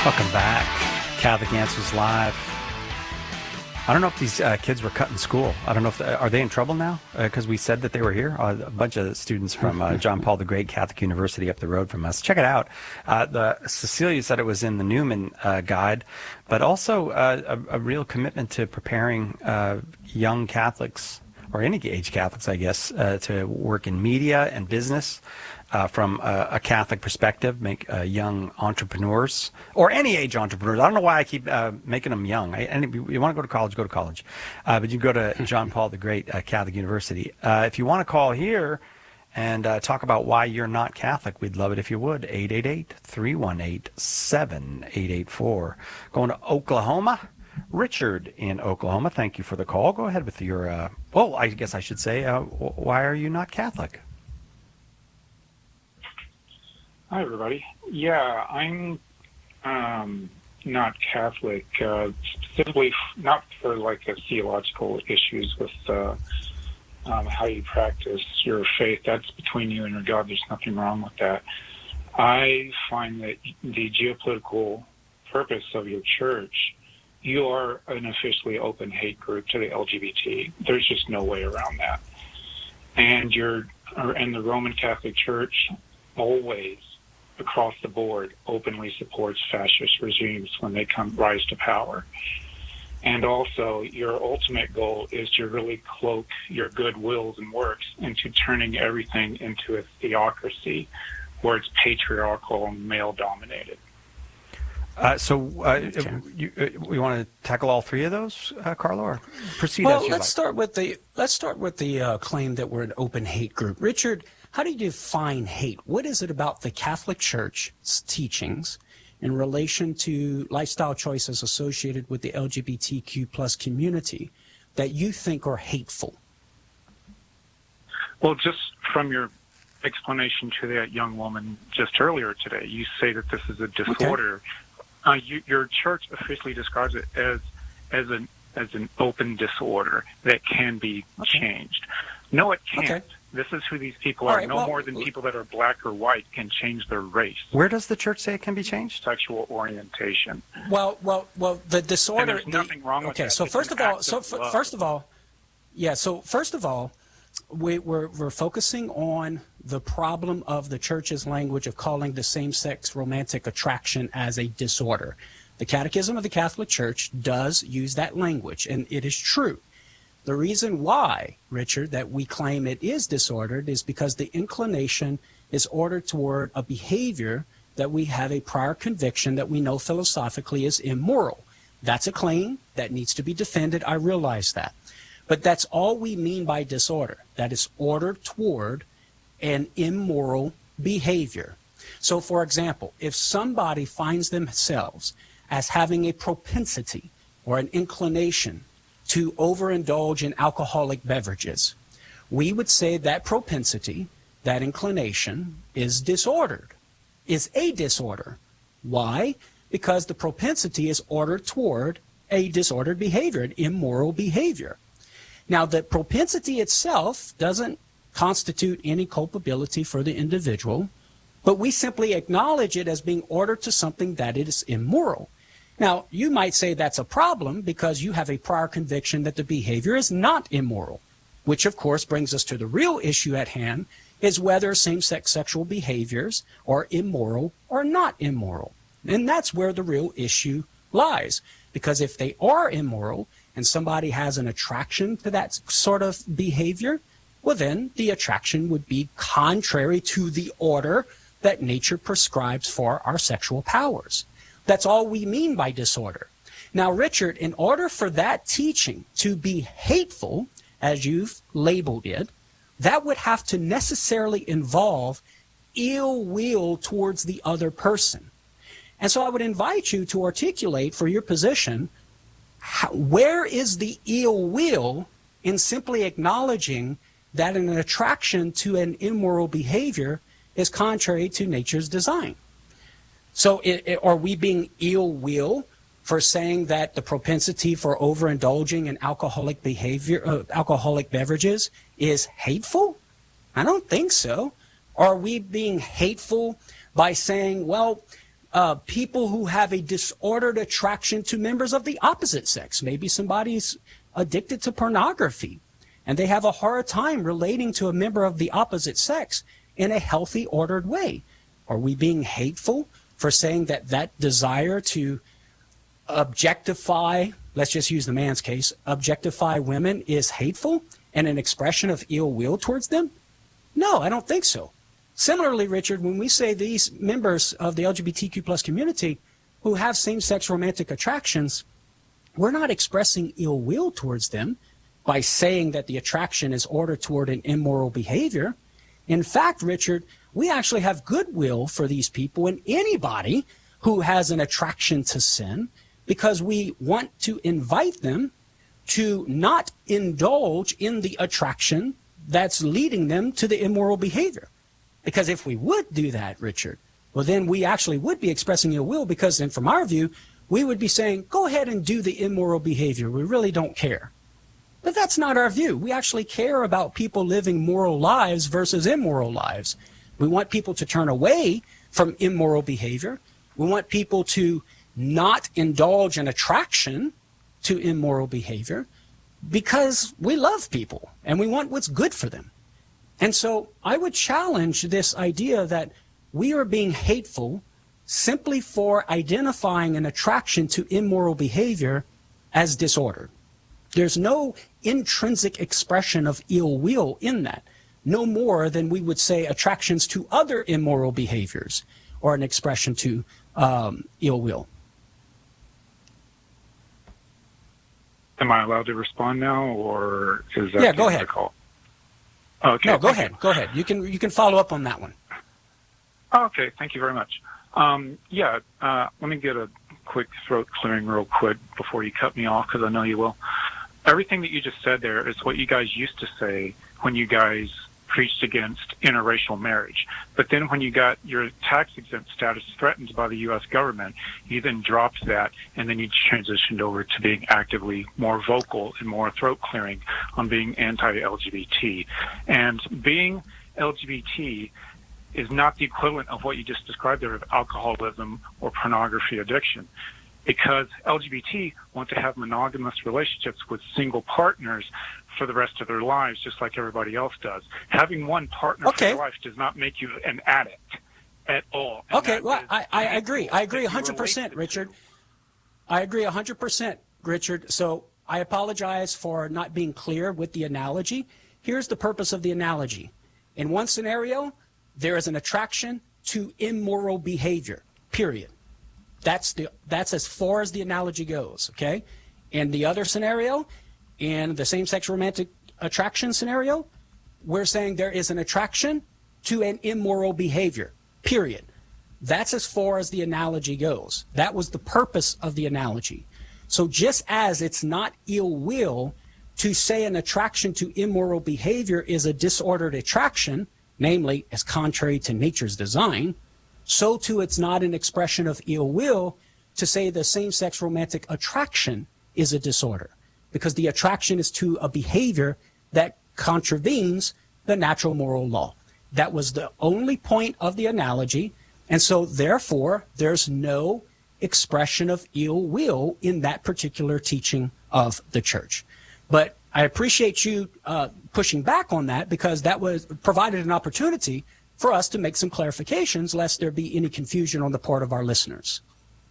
Welcome back. Catholic Answers Live. I don't know if these kids were cut in school. I don't know if are they in trouble now because we said that they were here. A bunch of students from John Paul the Great Catholic University up the road from us. Check it out. The Cecilia said it was in the Newman guide, but also a real commitment to preparing young Catholics or any age Catholics, I guess, to work in media and business. From a Catholic perspective, make young entrepreneurs, or any age entrepreneurs. I don't know why I keep making them young. And if you want to go to college. But you can go to John Paul the Great Catholic University. If you want to call here and talk about why you're not Catholic, we'd love it if you would. 888-318-7884. Going to Oklahoma. Richard in Oklahoma, thank you for the call. Go ahead with your, I guess I should say, why are you not Catholic? Hi, everybody. Yeah, I'm not Catholic, specifically not for like theological issues with how you practice your faith. That's between you and your God. There's nothing wrong with that. I find that the geopolitical purpose of your church, you are an officially open hate group to the LGBT. There's just no way around that. And the Roman Catholic Church always, across the board, openly supports fascist regimes when they rise to power. And also, your ultimate goal is to really cloak your good wills and works into turning everything into a theocracy where it's patriarchal and male-dominated. We want to tackle all three of those, Carlo, or proceed well, as you let's like? start with the claim that we're an open hate group. Richard, how do you define hate? What is it about the Catholic Church's teachings in relation to lifestyle choices associated with the LGBTQ plus community that you think are hateful? Well, just from your explanation to that young woman just earlier today, you say that this is a disorder. Okay. Your church officially describes it as an open disorder that can be changed. No, it can't. Okay. This is who these people are. More than people that are black or white can change their race. Where does the church say it can be changed? Sexual orientation. Well, the disorder. And there's nothing wrong with that. Okay, so first of all, we're focusing on the problem of the church's language of calling the same-sex romantic attraction as a disorder. The Catechism of the Catholic Church does use that language, and it is true. The reason why, Richard, that we claim it is disordered is because the inclination is ordered toward a behavior that we have a prior conviction that we know philosophically is immoral. That's a claim that needs to be defended. I realize that. But that's all we mean by disorder. That is ordered toward an immoral behavior. So, for example, if somebody finds themselves as having a propensity or an inclination to overindulge in alcoholic beverages, we would say that propensity, that inclination, is disordered, is a disorder. Why? Because the propensity is ordered toward a disordered behavior, an immoral behavior. Now, the propensity itself doesn't constitute any culpability for the individual, but we simply acknowledge it as being ordered to something that is immoral. Now, you might say that's a problem because you have a prior conviction that the behavior is not immoral, which of course brings us to the real issue at hand, is whether same-sex sexual behaviors are immoral or not immoral. And that's where the real issue lies, because if they are immoral and somebody has an attraction to that sort of behavior, well then the attraction would be contrary to the order that nature prescribes for our sexual powers. That's all we mean by disorder. Now, Richard, in order for that teaching to be hateful, as you've labeled it, that would have to necessarily involve ill will towards the other person. And so I would invite you to articulate for your position, where is the ill will in simply acknowledging that an attraction to an immoral behavior is contrary to nature's design? So are we being ill will for saying that the propensity for overindulging in alcoholic behavior, alcoholic beverages is hateful? I don't think so. Are we being hateful by saying, well, people who have a disordered attraction to members of the opposite sex. Maybe somebody's addicted to pornography and they have a hard time relating to a member of the opposite sex in a healthy, ordered way. Are we being hateful for saying that that desire to objectify, let's just use the man's case, objectify women is hateful and an expression of ill will towards them? No, I don't think so. Similarly, Richard, when we say these members of the LGBTQ plus community who have same-sex romantic attractions, we're not expressing ill will towards them by saying that the attraction is ordered toward an immoral behavior. In fact, Richard, we actually have goodwill for these people and anybody who has an attraction to sin, because we want to invite them to not indulge in the attraction that's leading them to the immoral behavior. Because if we would do that, Richard, well, then we actually would be expressing ill will, because then from our view, we would be saying, go ahead and do the immoral behavior. We really don't care. But that's not our view. We actually care about people living moral lives versus immoral lives. We want people to turn away from immoral behavior. We want people to not indulge in attraction to immoral behavior, because we love people and we want what's good for them. And so I would challenge this idea that we are being hateful simply for identifying an attraction to immoral behavior as disorder. There's no intrinsic expression of ill will in that, no more than we would say attractions to other immoral behaviors or an expression to ill will. Am I allowed to respond now, or is that go ahead. Call? Okay. No, go ahead. Go ahead. You can follow up on that one. Okay, thank you very much. Let me get a quick throat clearing real quick before you cut me off, because I know you will. Everything that you just said there is what you guys used to say when you guys preached against interracial marriage. But then when you got your tax-exempt status threatened by the U.S. government, you then dropped that, and then you transitioned over to being actively more vocal and more throat-clearing on being anti-LGBT. And being LGBT is not the equivalent of what you just described there of alcoholism or pornography addiction, because LGBT want to have monogamous relationships with single partners for the rest of their lives, just like everybody else does. Having one partner for your life does not make you an addict at all. Okay, well, I agree. I agree 100%, Richard. I agree 100%, Richard. So I apologize for not being clear with the analogy. Here's the purpose of the analogy. In one scenario, there is an attraction to immoral behavior, period. That's as far as the analogy goes, okay? In the other scenario, in the same-sex romantic attraction scenario, we're saying there is an attraction to an immoral behavior, period. That's as far as the analogy goes. That was the purpose of the analogy. So just as it's not ill will to say an attraction to immoral behavior is a disordered attraction, namely, as contrary to nature's design, so too it's not an expression of ill will to say the same-sex romantic attraction is a disorder, because the attraction is to a behavior that contravenes the natural moral law. That was the only point of the analogy, and so therefore there's no expression of ill will in that particular teaching of the church. But I appreciate you pushing back on that, because that was provided an opportunity for us to make some clarifications, lest there be any confusion on the part of our listeners.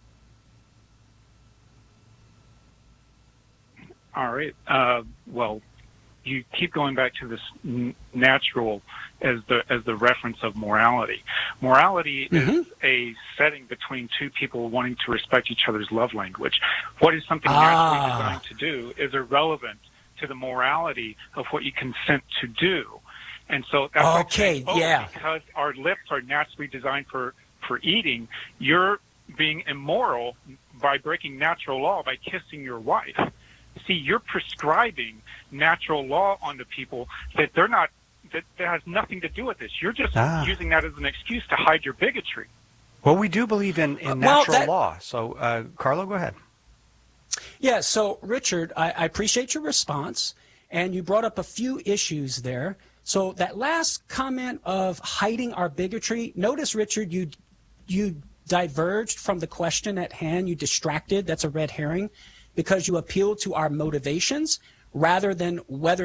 All right. Well, you keep going back to this natural as the reference of morality. Morality is a setting between two people wanting to respect each other's love language. What is something naturally designed to do is irrelevant to the morality of what you consent to do. And so that's because our lips are naturally designed for eating, you're being immoral by breaking natural law by kissing your wife. See, you're prescribing natural law onto people that that has nothing to do with this. You're just using that as an excuse to hide your bigotry. Well, we do believe in natural law. So, Carlo, go ahead. Yeah, so, Richard, I appreciate your response, and you brought up a few issues there. So that last comment of hiding our bigotry, notice, Richard, you diverged from the question at hand. You distracted. That's a red herring, because you appealed to our motivations rather than whether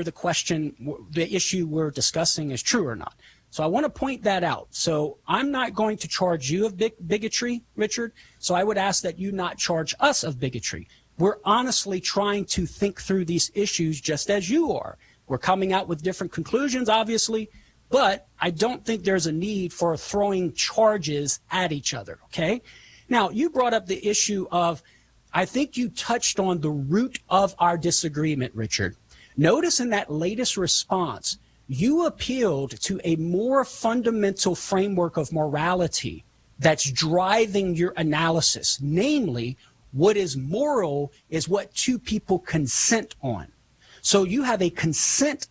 the issue we're discussing is true or not. So I want to point that out. So I'm not going to charge you of bigotry, Richard. So I would ask that you not charge us of bigotry. We're honestly trying to think through these issues just as you are. We're coming out with different conclusions, obviously, but I don't think there's a need for throwing charges at each other, okay? Now, you brought up the issue of, I think you touched on the root of our disagreement, Richard. Notice in that latest response, you appealed to a more fundamental framework of morality that's driving your analysis. Namely, what is moral is what two people consent on. So you have a consent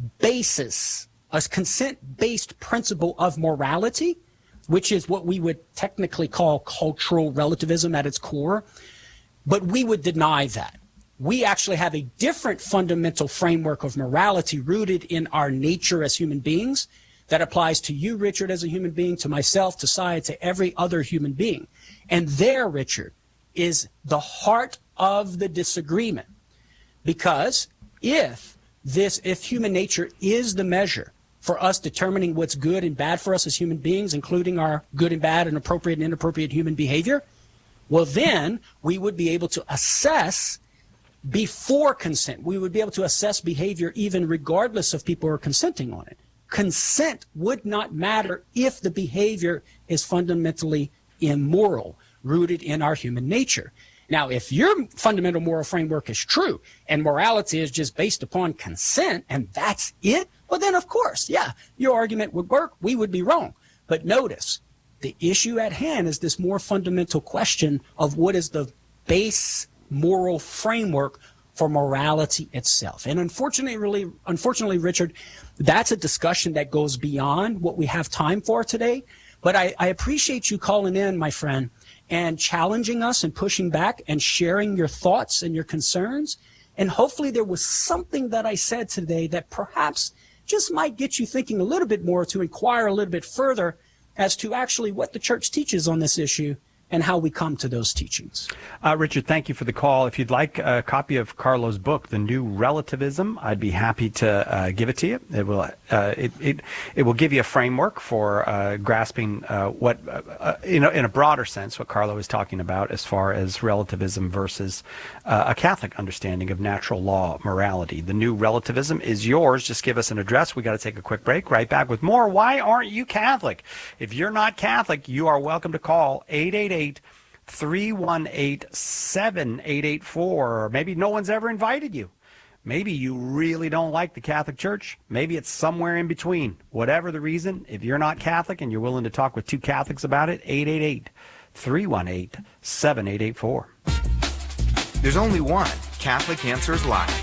basis, a consent-based principle of morality, which is what we would technically call cultural relativism at its core. But we would deny that. We actually have a different fundamental framework of morality rooted in our nature as human beings that applies to you, Richard, as a human being, to myself, to Sia, to every other human being. And there, Richard, is the heart of the disagreement. Because if human nature is the measure for us determining what's good and bad for us as human beings, including our good and bad and appropriate and inappropriate human behavior, well, then we would be able to assess before consent. We would be able to assess behavior even regardless of people who are consenting on it. Consent would not matter if the behavior is fundamentally immoral, rooted in our human nature. Now, if your fundamental moral framework is true and morality is just based upon consent and that's it, well, then, of course, yeah, your argument would work. We would be wrong. But notice, the issue at hand is this more fundamental question of what is the base moral framework for morality itself. And unfortunately, Richard, that's a discussion that goes beyond what we have time for today. But I appreciate you calling in, my friend, and challenging us and pushing back and sharing your thoughts and your concerns. And hopefully there was something that I said today that perhaps just might get you thinking a little bit more, to inquire a little bit further as to actually what the church teaches on this issue and how we come to those teachings. Richard, thank you for the call. If you'd like a copy of Carlo's book, The New Relativism, I'd be happy to give it to you. It will it will give you a framework for grasping what in a broader sense what Carlo is talking about as far as relativism versus a Catholic understanding of natural law morality. The New Relativism is yours. Just give us an address. We got to take a quick break. Right back with more. Why aren't you Catholic? If you're not Catholic, you are welcome to call 888-318-7884. Or maybe no one's ever invited you. Maybe you really don't like the Catholic Church. Maybe it's somewhere in between. Whatever the reason, if you're not Catholic and you're willing to talk with two Catholics about it, 888-318-7884. There's only one Catholic Answers Live.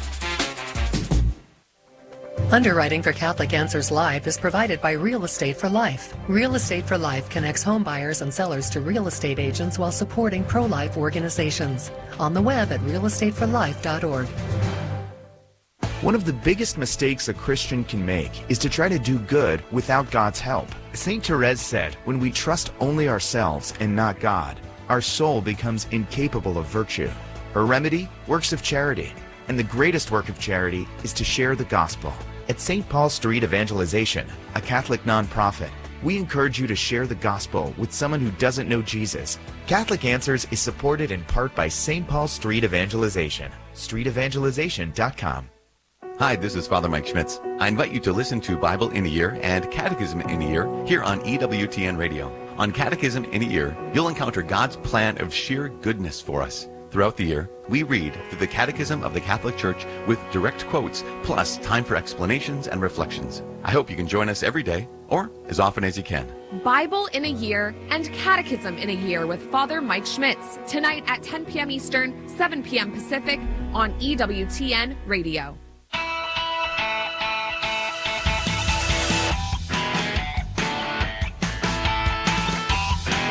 Underwriting for Catholic Answers Live is provided by Real Estate for Life. Real Estate for Life connects home buyers and sellers to real estate agents while supporting pro-life organizations. On the web at realestateforlife.org. One of the biggest mistakes a Christian can make is to try to do good without God's help. St. Therese said, when we trust only ourselves and not God, our soul becomes incapable of virtue. Her remedy? Works of charity. And the greatest work of charity is to share the gospel. At St. Paul Street Evangelization, a Catholic nonprofit, we encourage you to share the gospel with someone who doesn't know Jesus. Catholic Answers is supported in part by St. Paul Street Evangelization, streetevangelization.com. Hi, this is Father Mike Schmitz. I invite you to listen to Bible in a Year and Catechism in a Year here on EWTN Radio. On Catechism in a Year, you'll encounter God's plan of sheer goodness for us. Throughout the year, we read through the Catechism of the Catholic Church with direct quotes, plus time for explanations and reflections. I hope you can join us every day, or as often as you can. Bible in a Year and Catechism in a Year with Father Mike Schmitz, tonight at 10 p.m. Eastern, 7 p.m. Pacific on EWTN Radio.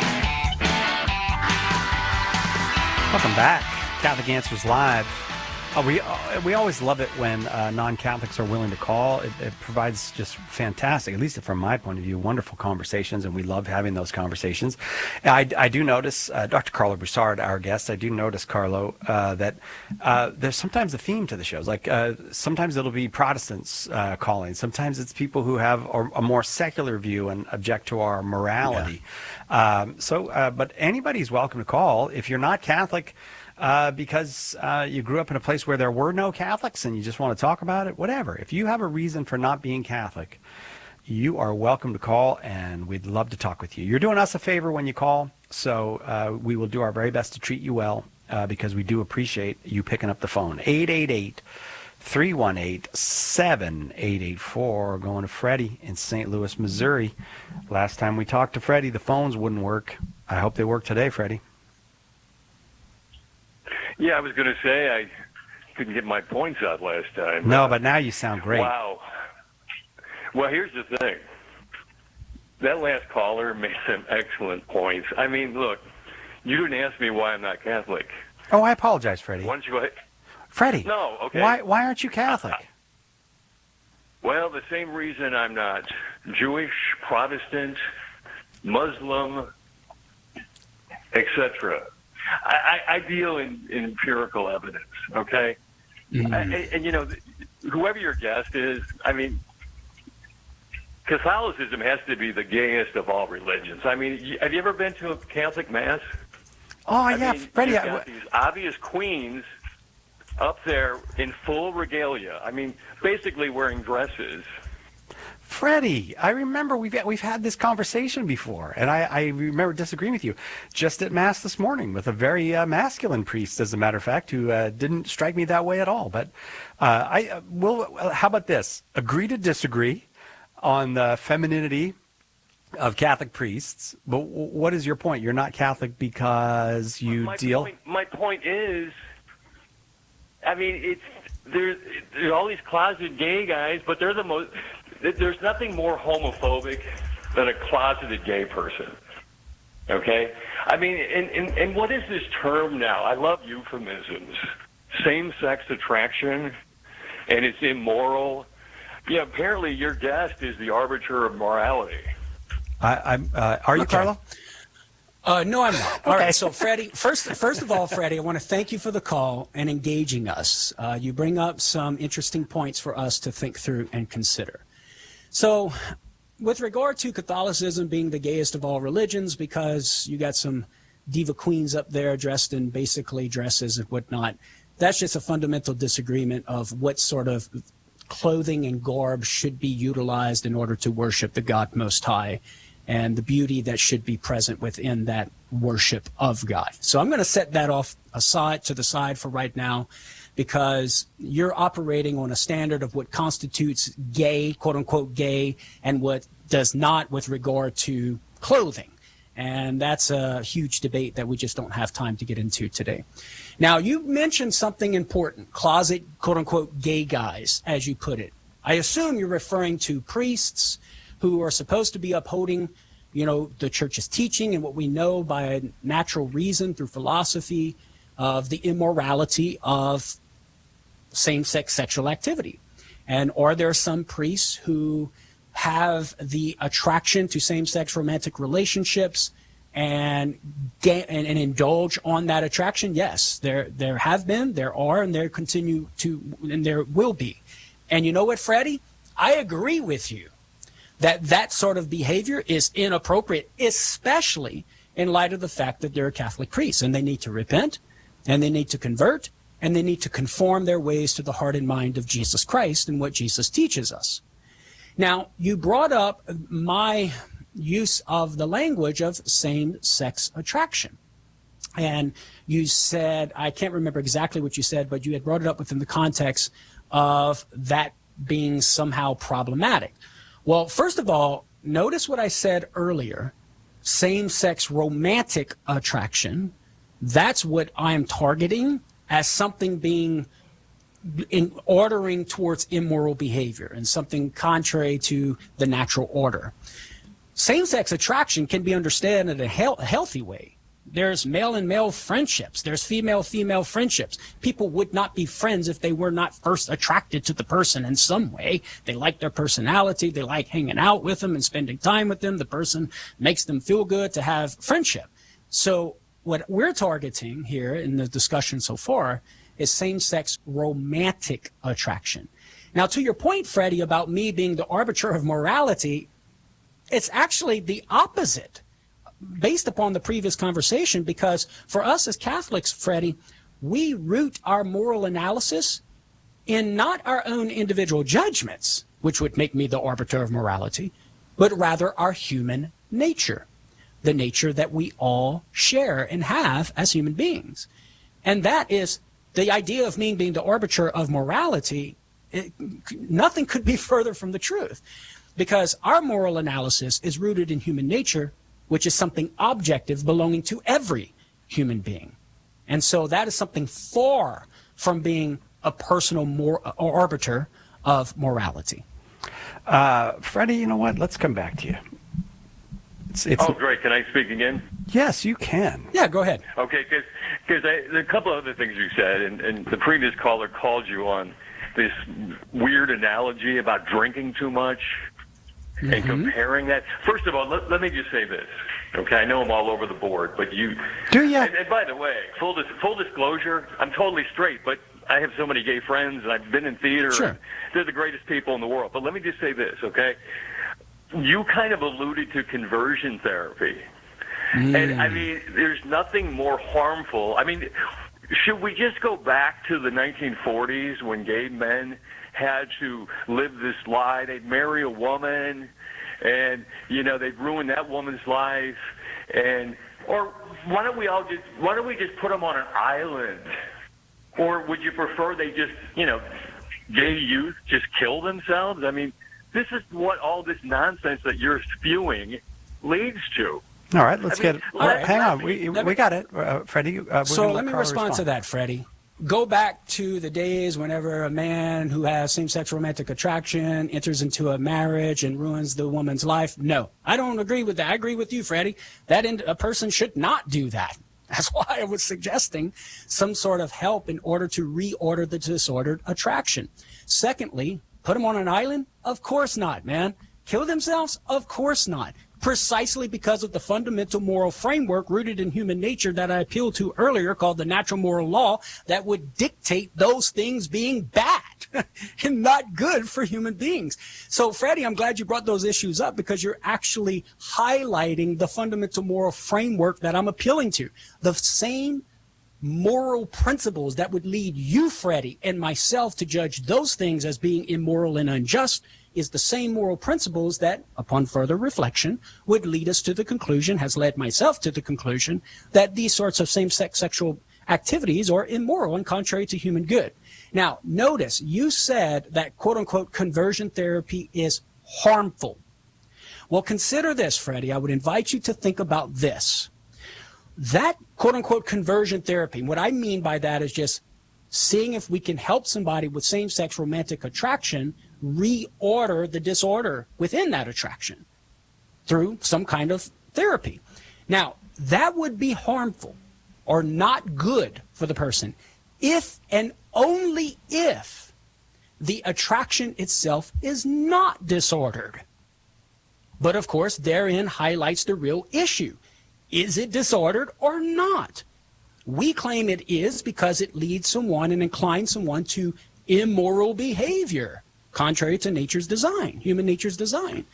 Welcome back. Catholic Answers Live. We always love it when non-Catholics are willing to call. It provides just fantastic, at least from my point of view, wonderful conversations, and we love having those conversations. I do notice, Dr. Carlo Broussard, our guest, I do notice, Carlo, that there's sometimes a theme to the shows. Like sometimes it'll be Protestants calling. Sometimes it's people who have a more secular view and object to our morality. Yeah. But anybody's welcome to call. If you're not Catholic, because you grew up in a place where there were no Catholics and you just want to talk about it, whatever. If you have a reason for not being Catholic, you are welcome to call, and we'd love to talk with you. You're doing us a favor when you call, so we will do our very best to treat you well because we do appreciate you picking up the phone. 888-318-7884. Going to Freddie in St. Louis, Missouri. Last time we talked to Freddie, the phones wouldn't work. I hope they work today, Freddie. Yeah, I was going to say I couldn't get my points out last time. No, but now you sound great. Wow. Well, here's the thing. That last caller made some excellent points. I mean, look, you didn't ask me why I'm not Catholic. Oh, I apologize, Freddie. Why don't you go ahead? Freddie. No, okay. Why aren't you Catholic? Well, the same reason I'm not Jewish, Protestant, Muslim, etc. I deal in empirical evidence, okay? Mm-hmm. And, you know, whoever your guest is, I mean, Catholicism has to be the gayest of all religions. I mean, have you ever been to a Catholic Mass? Oh, yeah, Freddie. You've got these obvious queens up there in full regalia. I mean, basically wearing dresses. Freddie, I remember we've had this conversation before, and I remember disagreeing with you just at Mass this morning with a very masculine priest, as a matter of fact, who didn't strike me that way at all. But how about this? Agree to disagree on the femininity of Catholic priests, but what is your point? You're not Catholic because you deal... My point is, I mean, there's all these closeted gay guys, but they're the most... There's nothing more homophobic than a closeted gay person, okay? I mean, and what is this term now? I love euphemisms. Same-sex attraction, and it's immoral. Yeah, apparently your guest is the arbiter of morality. Are you, Carlo? No, I'm not. All right, so Freddie, first of all, Freddie, I want to thank you for the call and engaging us. You bring up some interesting points for us to think through and consider. So with regard to Catholicism being the gayest of all religions, because you got some diva queens up there dressed in basically dresses and whatnot, that's just a fundamental disagreement of what sort of clothing and garb should be utilized in order to worship the God Most High and the beauty that should be present within that worship of God. So I'm going to set that to the side for right now, because you're operating on a standard of what constitutes gay, quote unquote gay, and what does not with regard to clothing. And that's a huge debate that we just don't have time to get into today. Now, you mentioned something important, closet, quote unquote gay guys, as you put it. I assume you're referring to priests who are supposed to be upholding, you know, the church's teaching and what we know by natural reason through philosophy of the immorality of same-sex sexual activity. And are there some priests who have the attraction to same-sex romantic relationships and indulge on that attraction? Yes, there have been, there are, and there continue to, and there will be. And you know what, Freddie? I agree with you that sort of behavior is inappropriate, especially in light of the fact that they're Catholic priests, and they need to repent, and they need to convert, and they need to conform their ways to the heart and mind of Jesus Christ and what Jesus teaches us. Now, you brought up my use of the language of same-sex attraction. And you said, I can't remember exactly what you said, but you had brought it up within the context of that being somehow problematic. Well, first of all, notice what I said earlier, same-sex romantic attraction. That's what I'm targeting as something being in ordering towards immoral behavior and something contrary to the natural order. Same-sex attraction can be understood in a healthy way. There's male and male friendships. There's female friendships. People would not be friends if they were not first attracted to the person in some way. They like their personality. They like hanging out with them and spending time with them. The person makes them feel good to have friendship. So what we're targeting here in the discussion so far is same-sex romantic attraction. Now, to your point, Freddie, about me being the arbiter of morality, it's actually the opposite, based upon the previous conversation, because for us as Catholics, Freddie, we root our moral analysis in not our own individual judgments, which would make me the arbiter of morality, but rather our human nature, the nature that we all share and have as human beings. And that is the idea of me being the arbiter of morality. Nothing could be further from the truth, because our moral analysis is rooted in human nature, which is something objective belonging to every human being. And so that is something far from being a personal arbiter of morality. Freddie, you know what? Let's come back to you. Oh, great. Can I speak again? Yes, you can. Yeah, go ahead. Okay, because there are a couple of other things you said, and the previous caller called you on this weird analogy about drinking too much. Mm-hmm. And comparing that. First of all, let me just say this. Okay, I know I'm all over the board, but you do you? And by the way, full disclosure, I'm totally straight, but I have so many gay friends, and I've been in theater. Sure. And they're the greatest people in the world. But let me just say this, okay? You kind of alluded to conversion therapy, and I mean, there's nothing more harmful. I mean, should we just go back to the 1940s when gay men had to live this lie? They'd marry a woman, and they'd ruin that woman's life. Or why don't we just put them on an island? Or would you prefer they just, gay youth just kill themselves? I mean, this is what all this nonsense that you're spewing leads to. All right, hang on. We got it, Freddie. So let me respond to that, Freddie. Go back to the days whenever a man who has same-sex romantic attraction enters into a marriage and ruins the woman's life. No, I don't agree with that. I agree with you, Freddie. A person should not do that. That's why I was suggesting some sort of help in order to reorder the disordered attraction. Secondly, put them on an island? Of course not, man. Kill themselves? Of course not. Precisely because of the fundamental moral framework rooted in human nature that I appealed to earlier, called the natural moral law, that would dictate those things being bad and not good for human beings. So, Freddie, I'm glad you brought those issues up, because you're actually highlighting the fundamental moral framework that I'm appealing to. The same moral principles that would lead you, Freddie, and myself to judge those things as being immoral and unjust is the same moral principles that, upon further reflection, would lead us to the conclusion, has led myself to the conclusion, that these sorts of same-sex sexual activities are immoral and contrary to human good. Now, notice, you said that quote-unquote conversion therapy is harmful. Well, consider this, Freddie. I would invite you to think about this. That quote-unquote conversion therapy, what I mean by that is just seeing if we can help somebody with same-sex romantic attraction reorder the disorder within that attraction through some kind of therapy. Now, that would be harmful or not good for the person if and only if the attraction itself is not disordered. But of course, therein highlights the real issue. Is it disordered or not? We claim it is because it leads someone and inclines someone to immoral behavior, contrary to nature's design, human nature's design.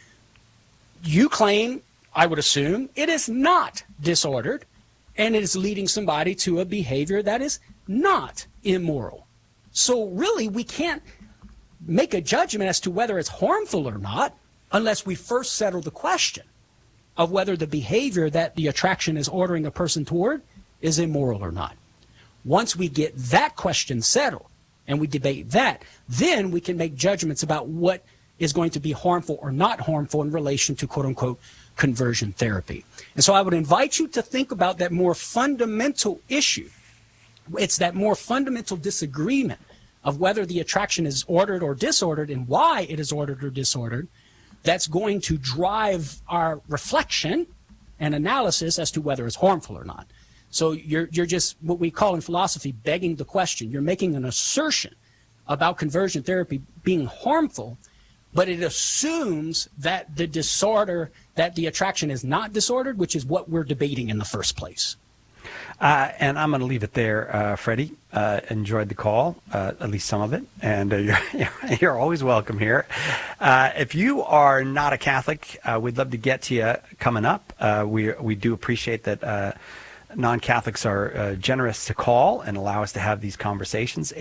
You claim, I would assume, it is not disordered, and it is leading somebody to a behavior that is not immoral. So really, we can't make a judgment as to whether it's harmful or not unless we first settle the question of whether the behavior that the attraction is ordering a person toward is immoral or not. Once we get that question settled and we debate that, then we can make judgments about what is going to be harmful or not harmful in relation to quote-unquote conversion therapy. And so I would invite you to think about that more fundamental issue. It's that more fundamental disagreement of whether the attraction is ordered or disordered and why it is ordered or disordered that's going to drive our reflection an analysis as to whether it's harmful or not. So you're just what we call in philosophy begging the question. You're making an assertion about conversion therapy being harmful, but it assumes that the disorder, that the attraction is not disordered, which is what we're debating in the first place. And I'm going to leave it there, Freddie. Enjoyed the call, at least some of it, and you're always welcome here. If you are not a Catholic, we'd love to get to you coming up. We do appreciate that non-Catholics are generous to call and allow us to have these conversations.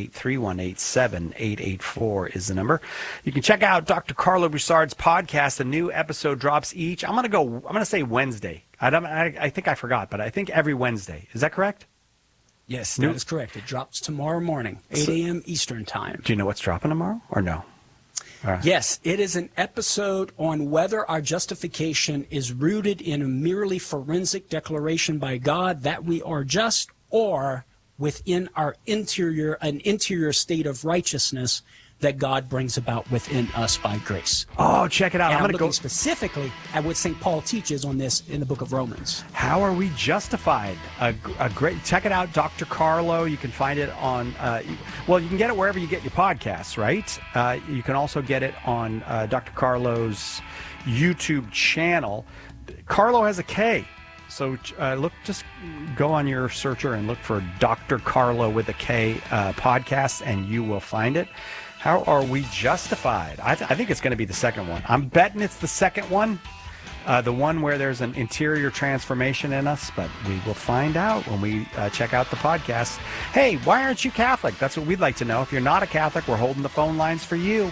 888-318-7884 is the number. You can check out Dr. Carlo Broussard's podcast. A new episode drops each. I'm going to say Wednesday. I think I forgot, but I think every Wednesday. Is that correct? Yes, that is correct. It drops tomorrow morning, 8 a.m. Eastern Time. Do you know what's dropping tomorrow or no? Yes, it is an episode on whether our justification is rooted in a merely forensic declaration by God that we are just, or within our an interior state of righteousness that God brings about within us by grace. Oh, check it out. And I'm looking specifically at what St. Paul teaches on this in the book of Romans. How are we justified? A great, check it out, Dr. Carlo. You can find it on, you can get it wherever you get your podcasts, right? You can also get it on Dr. Carlo's YouTube channel. Carlo has a K. So just go on your searcher and look for Dr. Carlo with a K podcast, and you will find it. How are we justified? I think it's going to be the second one. I'm betting it's the second one, the one where there's an interior transformation in us, but we will find out when we check out the podcast. Hey, why aren't you Catholic? That's what we'd like to know. If you're not a Catholic, we're holding the phone lines for you.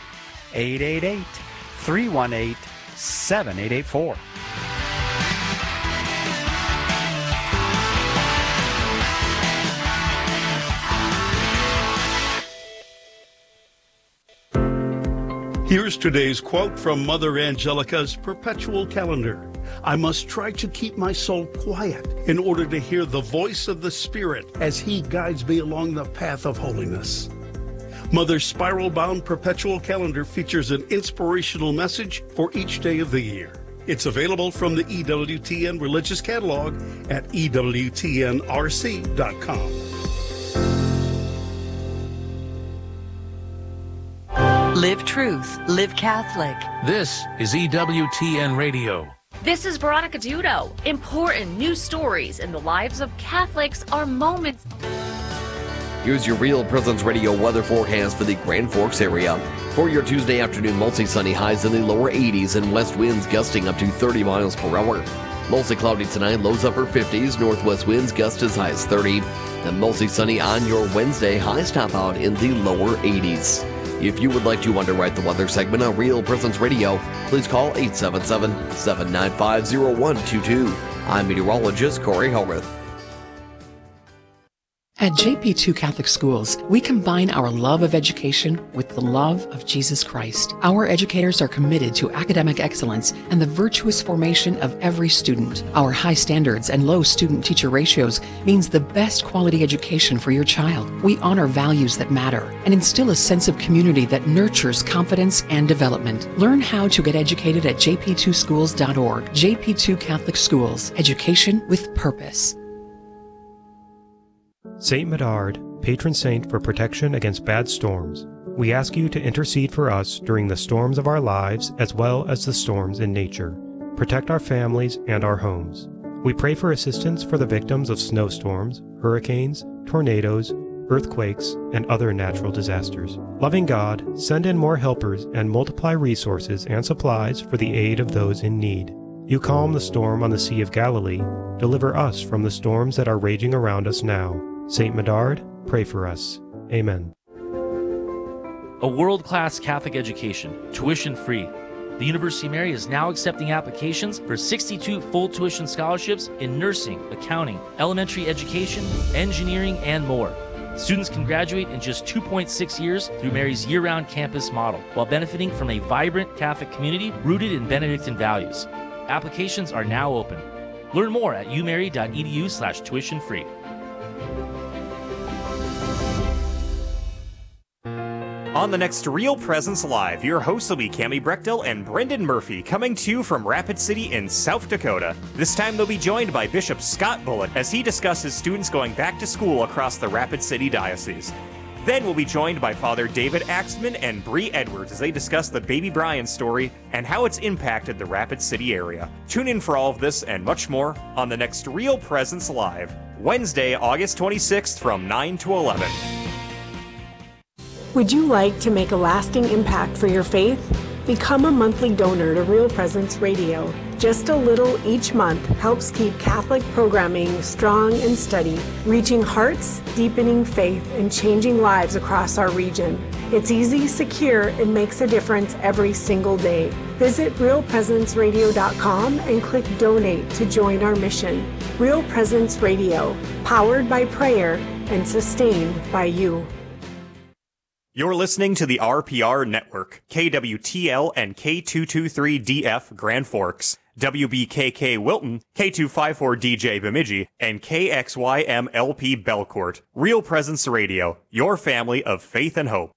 888-318-7884. Here's today's quote from Mother Angelica's perpetual calendar. I must try to keep my soul quiet in order to hear the voice of the Spirit as He guides me along the path of holiness. Mother's spiral-bound perpetual calendar features an inspirational message for each day of the year. It's available from the EWTN Religious Catalog at EWTNRC.com. Live truth, live Catholic. This is EWTN Radio. This is Veronica Dudo. Important news stories in the lives of Catholics are moments. Here's your Real Presence Radio weather forecast for the Grand Forks area. For your Tuesday afternoon, mostly sunny, highs in the lower 80s and west winds gusting up to 30 miles per hour. Mostly cloudy tonight, lows upper 50s, northwest winds gust as high as 30. And mostly sunny on your Wednesday, highs top out in the lower 80s. If you would like to underwrite the weather segment on Real Presence Radio, please call 877-795-0122. I'm meteorologist Corey Hogarth. At JP2 Catholic Schools, we combine our love of education with the love of Jesus Christ. Our educators are committed to academic excellence and the virtuous formation of every student. Our high standards and low student-teacher ratios means the best quality education for your child. We honor values that matter and instill a sense of community that nurtures confidence and development. Learn how to get educated at jp2schools.org. JP2 Catholic Schools, education with purpose. Saint Medard, patron saint for protection against bad storms, we ask you to intercede for us during the storms of our lives as well as the storms in nature. Protect our families and our homes. We pray for assistance for the victims of snowstorms, hurricanes, tornadoes, earthquakes, and other natural disasters. Loving God, send in more helpers and multiply resources and supplies for the aid of those in need. You calm the storm on the Sea of Galilee. Deliver us from the storms that are raging around us now. Saint Medard, pray for us. Amen. A world-class Catholic education, tuition-free. The University of Mary is now accepting applications for 62 full tuition scholarships in nursing, accounting, elementary education, engineering, and more. Students can graduate in just 2.6 years through Mary's year-round campus model, while benefiting from a vibrant Catholic community rooted in Benedictine values. Applications are now open. Learn more at umary.edu/tuition-free. On the next Real Presence Live, your hosts will be Cammie Brechtel and Brendan Murphy, coming to you from Rapid City in South Dakota. This time they'll be joined by Bishop Scott Bullitt as he discusses students going back to school across the Rapid City Diocese. Then we'll be joined by Father David Axtman and Bree Edwards as they discuss the Baby Brian story and how it's impacted the Rapid City area. Tune in for all of this and much more on the next Real Presence Live, Wednesday, August 26th from 9 to 11. Would you like to make a lasting impact for your faith? Become a monthly donor to Real Presence Radio. Just a little each month helps keep Catholic programming strong and steady, reaching hearts, deepening faith, and changing lives across our region. It's easy, secure, and makes a difference every single day. Visit realpresenceradio.com and click Donate to join our mission. Real Presence Radio, powered by prayer and sustained by you. You're listening to the RPR Network, KWTL and K223DF Grand Forks, WBKK Wilton, K254DJ Bemidji, and KXYMLP Belcourt. Real Presence Radio, your family of faith and hope.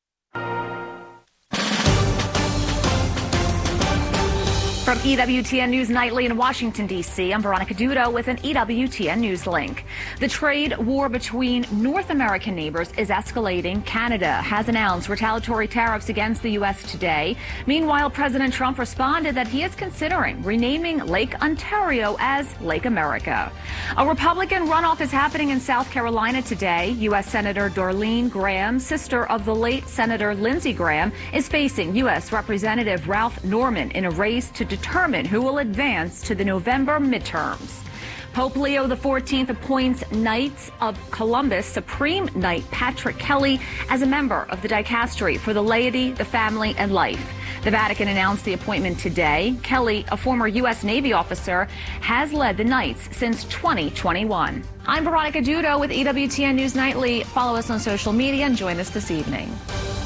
From EWTN News Nightly in Washington, D.C., I'm Veronica Dudo with an EWTN News link. The trade war between North American neighbors is escalating. Canada has announced retaliatory tariffs against the U.S. today. Meanwhile, President Trump responded that he is considering renaming Lake Ontario as Lake America. A Republican runoff is happening in South Carolina today. U.S. Senator Darlene Graham, sister of the late Senator Lindsey Graham, is facing U.S. Representative Ralph Norman in a race to determine who will advance to the November midterms. Pope Leo XIV appoints Knights of Columbus Supreme Knight Patrick Kelly as a member of the dicastery for the laity, the family, and life. The Vatican announced the appointment today. Kelly, a former U.S. Navy officer, has led the Knights since 2021. I'm Veronica Dudo with EWTN News Nightly. Follow us on social media and join us this evening.